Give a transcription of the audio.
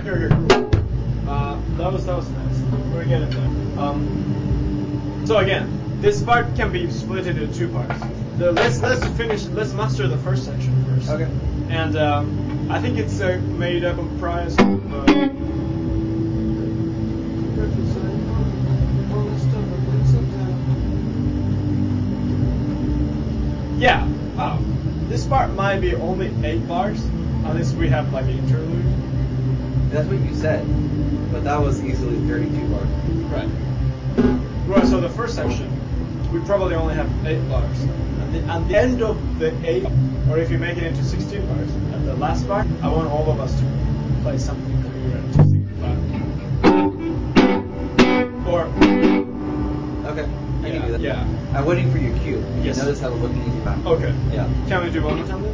Okay, cool. That was nice. We're getting there. So again, this part can be split into two parts. Let's master the first section first. Okay. And I think it's comprised of. Yeah. This part might be only 8 bars, unless we have like an interlude. That's what you said, but that was easily 32 bars. Right. Right. So the first section, we probably only have 8 bars. At the end of the 8, or if you make it into 16 bars, at the last bar, I want all of us to play something that we read to signify. Or. Okay. I can do that. Yeah. I'm waiting for your cue. Yes. Notice how we're looking at your back. Okay. Yeah. Can we do one more time then?